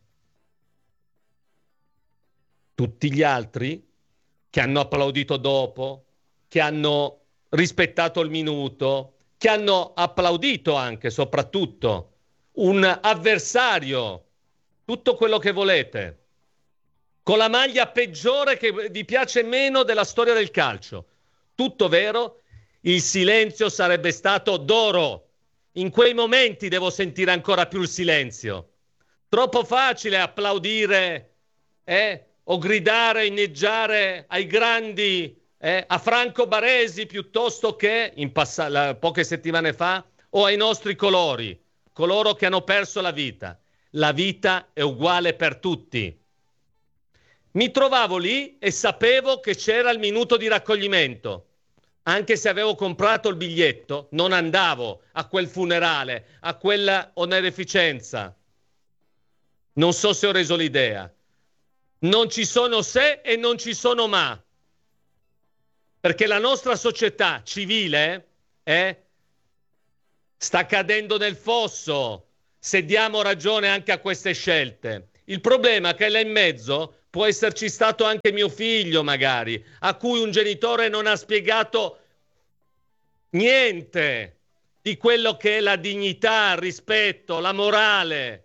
Tutti gli altri che hanno applaudito dopo, che hanno rispettato il minuto, che hanno applaudito anche, soprattutto, un avversario, tutto quello che volete, con la maglia peggiore che vi piace meno della storia del calcio. Tutto vero? Il silenzio sarebbe stato d'oro. In quei momenti devo sentire ancora più il silenzio. Troppo facile applaudire o gridare, inneggiare ai grandi, a Franco Baresi piuttosto che poche settimane fa, o ai nostri coloro che hanno perso la vita. La vita è uguale per tutti. Mi trovavo lì e sapevo che c'era il minuto di raccoglimento. Anche se avevo comprato il biglietto, non andavo a quel funerale, a quella onorificenza. Non so se ho reso l'idea. Non ci sono se e non ci sono ma. Perché la nostra società civile sta cadendo nel fosso se diamo ragione anche a queste scelte. Il problema è che là in mezzo può esserci stato anche mio figlio, magari, a cui un genitore non ha spiegato niente di quello che è la dignità, il rispetto, la morale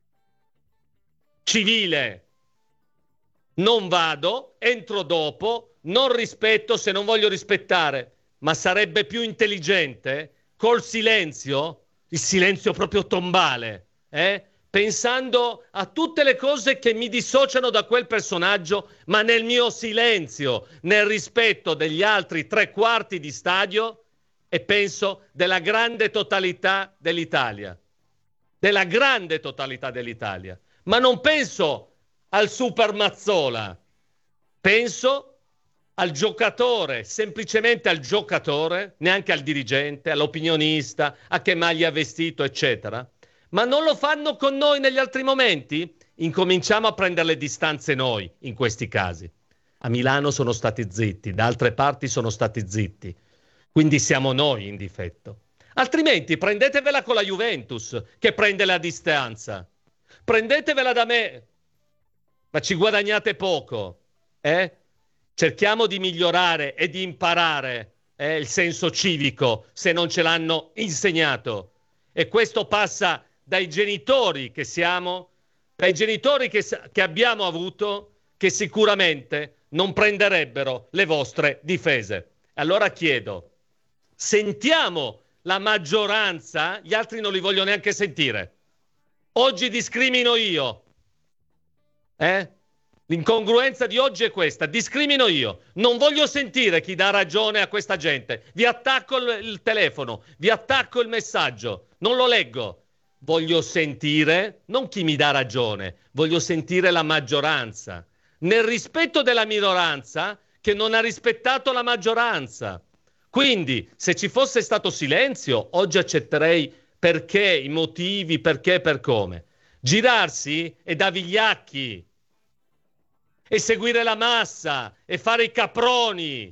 civile. Non vado, entro dopo, non rispetto se non voglio rispettare, ma sarebbe più intelligente col silenzio, il silenzio proprio tombale, pensando a tutte le cose che mi dissociano da quel personaggio, ma nel mio silenzio, nel rispetto degli altri 3/4 di stadio, e penso della grande totalità dell'Italia. Della grande totalità dell'Italia. Ma non penso al Super Mazzola, penso al giocatore, semplicemente al giocatore, neanche al dirigente, all'opinionista, a che maglia ha vestito, eccetera. Ma non lo fanno con noi negli altri momenti? Incominciamo a prendere le distanze noi in questi casi. A Milano sono stati zitti, da altre parti sono stati zitti. Quindi siamo noi in difetto. Altrimenti prendetevela con la Juventus, che prende la distanza. Prendetevela da me, ma ci guadagnate poco. Cerchiamo di migliorare e di imparare il senso civico, se non ce l'hanno insegnato. E questo passa dai genitori che siamo, dai genitori che abbiamo avuto, che sicuramente non prenderebbero le vostre difese. Allora chiedo, sentiamo la maggioranza, gli altri non li voglio neanche sentire. Oggi discrimino io. L'incongruenza di oggi è questa, discrimino io. Non voglio sentire chi dà ragione a questa gente. Vi attacco il telefono, vi attacco il messaggio, non lo leggo. Voglio sentire, non chi mi dà ragione, voglio sentire la maggioranza. Nel rispetto della minoranza che non ha rispettato la maggioranza. Quindi, se ci fosse stato silenzio, oggi accetterei perché, i motivi, perché, per come. Girarsi è da vigliacchi e seguire la massa e fare i caproni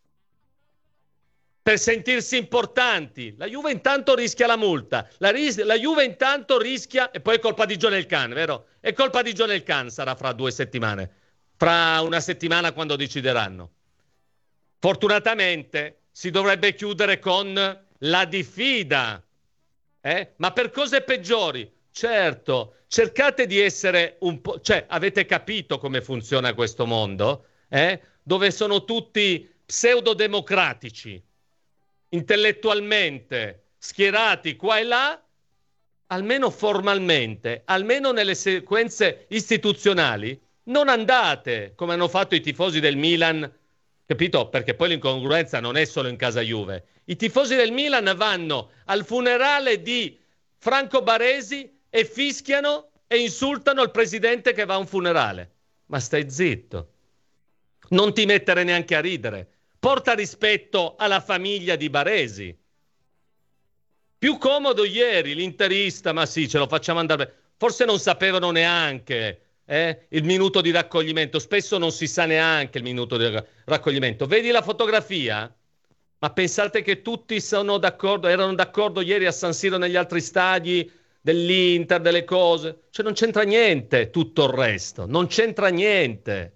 per sentirsi importanti. La Juve intanto rischia la multa, la Juve intanto rischia, e poi è colpa di John El Khan, vero? È colpa di John El Khan, sarà fra 2 settimane, fra una settimana quando decideranno. Fortunatamente si dovrebbe chiudere con la diffida, ma per cose peggiori. Certo, cercate di essere un po'... Cioè, avete capito come funziona questo mondo? Dove sono tutti pseudodemocratici, intellettualmente schierati qua e là, almeno formalmente, almeno nelle sequenze istituzionali, non andate, come hanno fatto i tifosi del Milan, capito? Perché poi l'incongruenza non è solo in casa Juve. I tifosi del Milan vanno al funerale di Franco Baresi e fischiano e insultano il presidente che va a un funerale. Ma stai zitto. Non ti mettere neanche a ridere. Porta rispetto alla famiglia di Baresi. Più comodo ieri, l'interista, ma sì, ce lo facciamo andare. Forse non sapevano neanche il minuto di raccoglimento. Spesso non si sa neanche il minuto di raccoglimento. Vedi la fotografia? Ma pensate che tutti sono d'accordo, erano d'accordo ieri a San Siro, negli altri stadi dell'Inter, delle cose? Cioè non c'entra niente tutto il resto, non c'entra niente.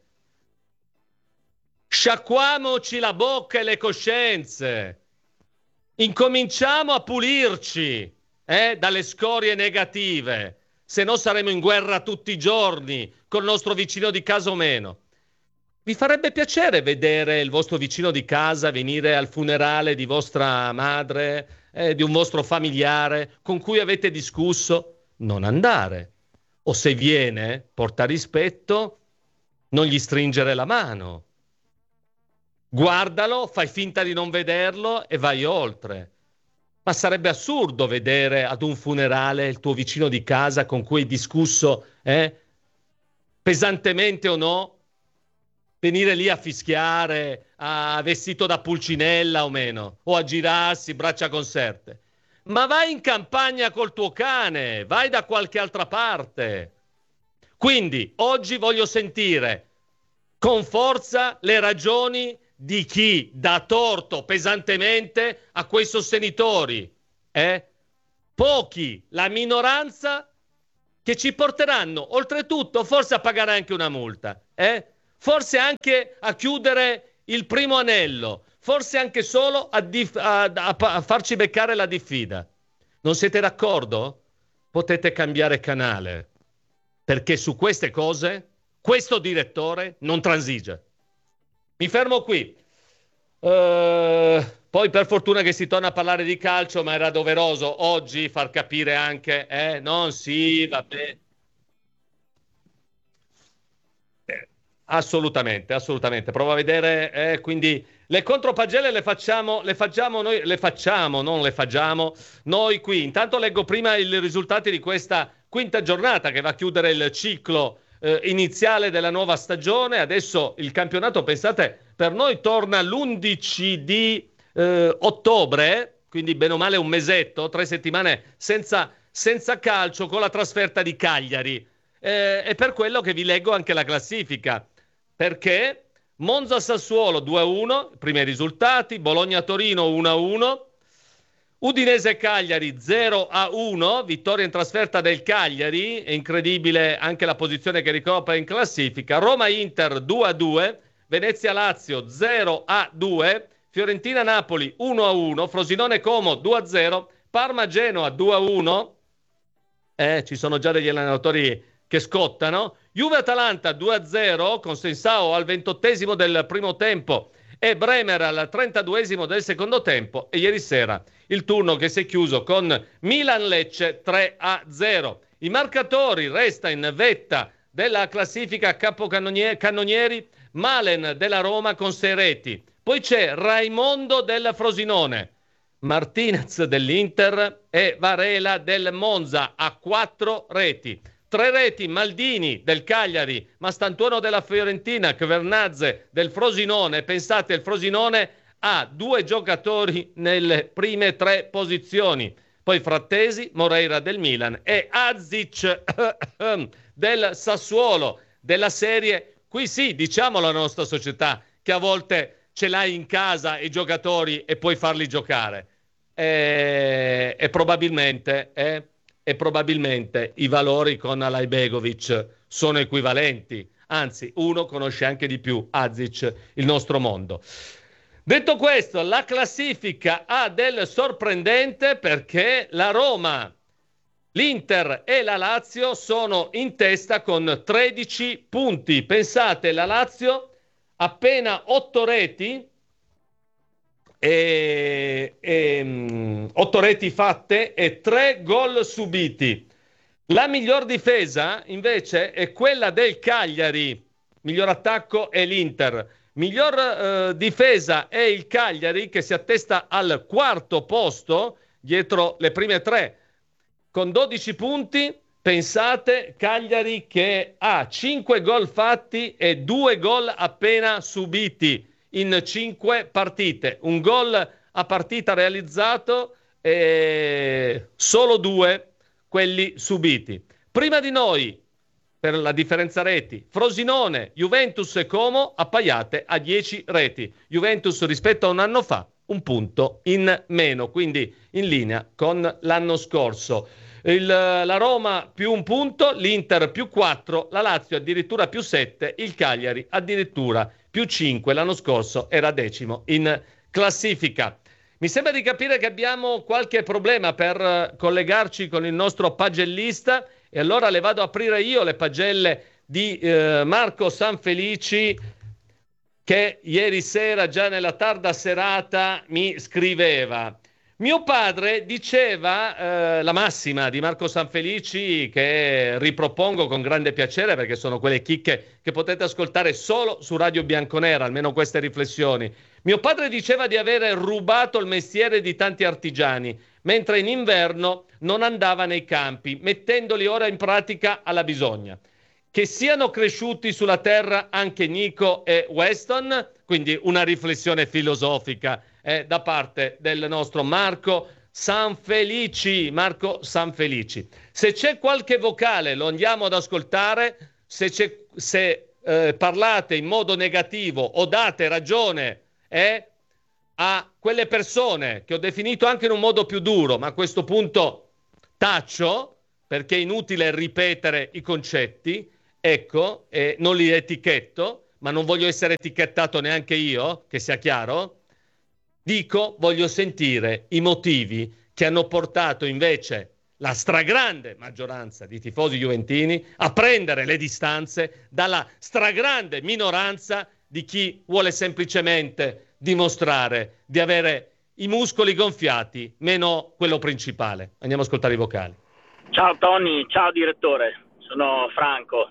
Sciacquamoci la bocca e le coscienze. Incominciamo a pulirci dalle scorie negative, se no saremo in guerra tutti i giorni col nostro vicino di casa o meno. Vi farebbe piacere vedere il vostro vicino di casa venire al funerale di vostra madre, di un vostro familiare con cui avete discusso? Non andare. O se viene, porta rispetto, non gli stringere la mano. Guardalo, fai finta di non vederlo e vai oltre. Ma sarebbe assurdo vedere ad un funerale il tuo vicino di casa con cui hai discusso, pesantemente o no, venire lì a fischiare, a vestito da pulcinella o meno, o a girarsi braccia conserte. Ma vai in campagna col tuo cane, vai da qualche altra parte. Quindi oggi voglio sentire con forza le ragioni di chi dà torto pesantemente a quei sostenitori. Pochi, la minoranza, che ci porteranno oltretutto forse a pagare anche una multa, forse anche a chiudere il primo anello, forse anche solo a farci beccare la diffida. Non siete d'accordo? Potete cambiare canale, perché su queste cose questo direttore non transige. Mi fermo qui. Poi per fortuna che si torna a parlare di calcio, ma era doveroso oggi far capire anche, non sì, vabbè. Assolutamente. Provo a vedere, quindi le contropagelle le facciamo noi qui. Intanto leggo prima i risultati di questa quinta giornata che va a chiudere il ciclo iniziale della nuova stagione. Adesso il campionato, pensate, per noi torna l'11 di ottobre, quindi bene o male un mesetto, 3 settimane senza calcio, con la trasferta di Cagliari. È per quello che vi leggo anche la classifica, perché Monza-Sassuolo 2-1, primi risultati, Bologna-Torino 1-1, Udinese-Cagliari 0-1, vittoria in trasferta del Cagliari, è incredibile anche la posizione che ricopre in classifica, Roma-Inter 2-2, Venezia-Lazio 0-2, Fiorentina-Napoli 1-1, Frosinone-Como 2-0, Parma-Genoa 2-1, ci sono già degli allenatori che scottano, Juve-Atalanta 2-0 con Sensao al 28esimo del primo tempo e Bremer al 32esimo del secondo tempo, e ieri sera il turno che si è chiuso con Milan-Lecce 3-0. I marcatori: resta in vetta della classifica capocannonieri Malen della Roma con 6 reti, poi c'è Raimondo del Frosinone, Martinez dell'Inter e Varela del Monza a 4 reti. 3 reti Maldini del Cagliari, Mastantuono della Fiorentina, Kvernadze del Frosinone. Pensate, il Frosinone ha 2 giocatori nelle prime 3 posizioni, poi Frattesi, Moreira del Milan e Azic del Sassuolo. Della serie, qui sì, diciamolo alla nostra società, che a volte ce l'hai in casa i giocatori e puoi farli giocare, e probabilmente i valori con Alajbegovic sono equivalenti, anzi uno conosce anche di più Azic il nostro mondo. Detto questo, la classifica ha del sorprendente, perché la Roma, l'Inter e la Lazio sono in testa con 13 punti. Pensate, la Lazio appena 8 reti, 8 reti fatte e 3 gol subiti. La miglior difesa invece è quella del Cagliari, miglior attacco è l'Inter. Miglior difesa è il Cagliari, che si attesta al 4° posto dietro le prime 3 con 12 punti. Pensate, Cagliari che ha 5 gol fatti e 2 gol appena subiti in 5 partite, un gol a partita realizzato e solo 2 quelli subiti. Prima di noi, per la differenza reti, Frosinone, Juventus e Como appaiate a 10 reti. Juventus rispetto a un anno fa, un punto in meno, quindi in linea con l'anno scorso. La Roma più 1 punto, l'Inter più 4, la Lazio addirittura più 7, il Cagliari addirittura più 5, l'anno scorso era 10° in classifica. Mi sembra di capire che abbiamo qualche problema per collegarci con il nostro pagellista, e allora le vado a aprire io le pagelle di Marco Sanfelici, che ieri sera, già nella tarda serata, mi scriveva: Mio padre diceva la massima di Marco Sanfelici, che ripropongo con grande piacere perché sono quelle chicche che potete ascoltare solo su Radio Bianconera, almeno queste riflessioni. Mio padre diceva di avere rubato il mestiere di tanti artigiani, mentre in inverno non andava nei campi, mettendoli ora in pratica alla bisogna. Che siano cresciuti sulla terra anche Nico e Weston, quindi una riflessione filosofica da parte del nostro Marco Sanfelici. Marco Sanfelici. Se c'è qualche vocale lo andiamo ad ascoltare, se parlate in modo negativo o date ragione a quelle persone che ho definito anche in un modo più duro, ma a questo punto taccio perché è inutile ripetere i concetti, ecco, non li etichetto, ma non voglio essere etichettato neanche io, che sia chiaro. Dico, voglio sentire i motivi che hanno portato invece la stragrande maggioranza di tifosi juventini a prendere le distanze dalla stragrande minoranza di chi vuole semplicemente dimostrare di avere i muscoli gonfiati, meno quello principale. Andiamo a ascoltare i vocali. Ciao Tony, ciao direttore, sono Franco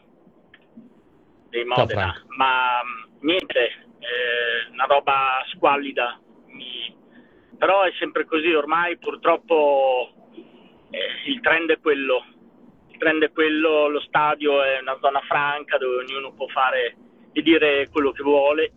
di Modena. Franco. Ma niente, una roba squallida. Però è sempre così, ormai purtroppo il trend è quello. Il trend è quello, lo stadio è una zona franca dove ognuno può fare e dire quello che vuole.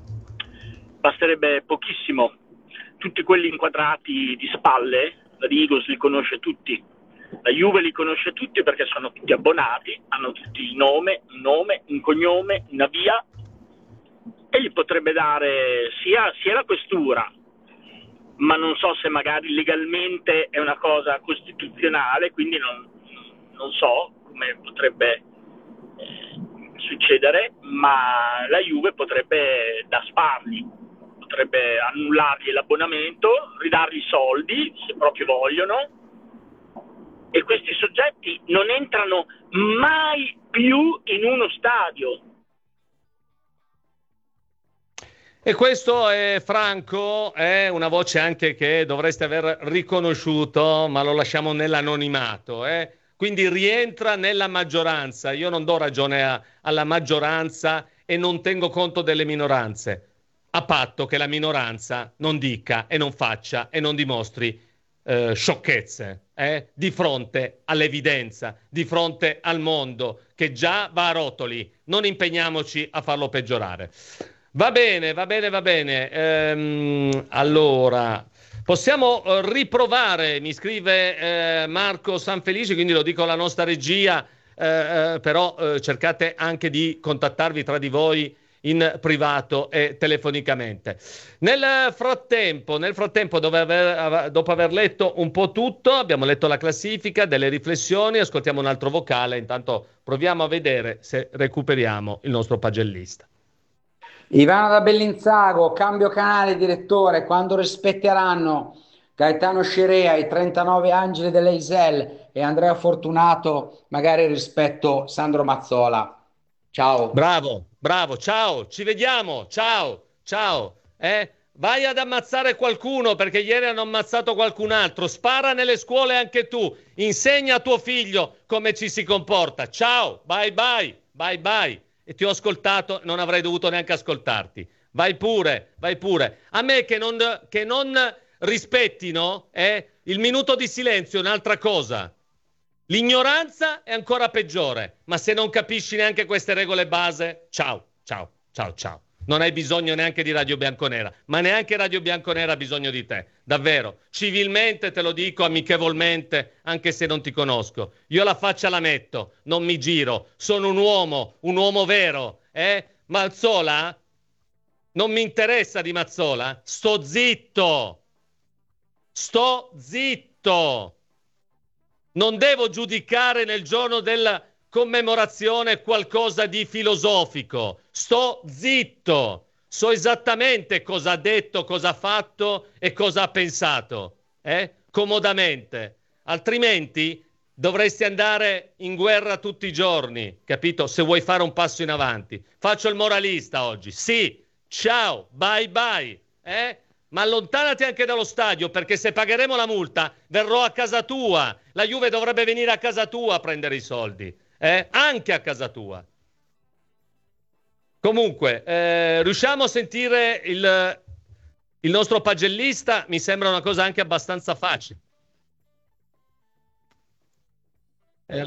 Basterebbe pochissimo. Tutti quelli inquadrati di spalle, la Digos li conosce tutti, la Juve li conosce tutti perché sono tutti abbonati, hanno tutti il nome, un cognome, una via, e gli potrebbe dare sia la questura, ma non so se magari legalmente è una cosa costituzionale, quindi non so come potrebbe succedere, ma la Juve potrebbe dasfarli, potrebbe annullargli l'abbonamento, ridargli soldi se proprio vogliono, e questi soggetti non entrano mai più in uno stadio. E questo è Franco, è una voce anche che dovreste aver riconosciuto, ma lo lasciamo nell'anonimato. Quindi rientra nella maggioranza. Io non do ragione alla maggioranza e non tengo conto delle minoranze, a patto che la minoranza non dica e non faccia e non dimostri sciocchezze di fronte all'evidenza, di fronte al mondo che già va a rotoli. Non impegniamoci a farlo peggiorare. Va bene. Allora, possiamo riprovare, mi scrive Marco Sanfelici, quindi lo dico alla nostra regia, però cercate anche di contattarvi tra di voi in privato e telefonicamente. Nel frattempo, dopo aver letto un po' tutto, abbiamo letto la classifica, delle riflessioni, ascoltiamo un altro vocale, intanto proviamo a vedere se recuperiamo il nostro pagellista. Ivano da Bellinzago, cambio canale direttore, quando rispetteranno Gaetano Scirea, i 39 angeli dell'Eisel e Andrea Fortunato, magari rispetto Sandro Mazzola. Ciao. Bravo, ciao, ci vediamo, ciao. Vai ad ammazzare qualcuno perché ieri hanno ammazzato qualcun altro, spara nelle scuole anche tu, insegna a tuo figlio come ci si comporta. Ciao, bye. E ti ho ascoltato, non avrei dovuto neanche ascoltarti. Vai pure. A me che non rispettino il minuto di silenzio è un'altra cosa. L'ignoranza è ancora peggiore, ma se non capisci neanche queste regole base, ciao. Non hai bisogno neanche di Radio Bianconera, ma neanche Radio Bianconera ha bisogno di te. Davvero, civilmente te lo dico, amichevolmente, anche se non ti conosco. Io la faccia la metto, non mi giro, sono un uomo vero. Mazzola? Non mi interessa di Mazzola. Sto zitto. Non devo giudicare nel giorno della commemorazione qualcosa di filosofico. Sto zitto. So esattamente cosa ha detto, cosa ha fatto e cosa ha pensato. Comodamente. Altrimenti dovresti andare in guerra tutti i giorni, capito? Se vuoi fare un passo in avanti. Faccio il moralista oggi. Sì. Ciao. Bye. ma allontanati anche dallo stadio, perché se pagheremo la multa verrò a casa tua. La Juve dovrebbe venire a casa tua a prendere i soldi, anche a casa tua. Comunque, riusciamo a sentire il nostro pagellista? Mi sembra una cosa anche abbastanza facile. E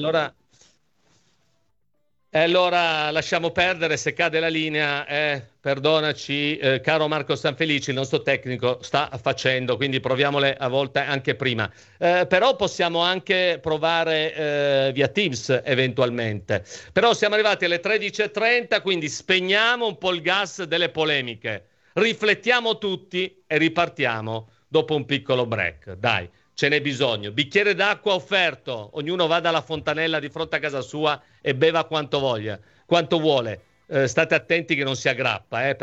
allora lasciamo perdere, se cade la linea, perdonaci, caro Marco Sanfelici, il nostro tecnico sta facendo, quindi proviamole a volte anche prima. Però possiamo anche provare via Teams eventualmente. Però siamo arrivati alle 13:30, quindi spegniamo un po' il gas delle polemiche, riflettiamo tutti e ripartiamo dopo un piccolo break. Dai, ce n'è bisogno. Bicchiere d'acqua offerto, ognuno vada alla fontanella di fronte a casa sua e beva quanto vuole. State attenti che non si aggrappa,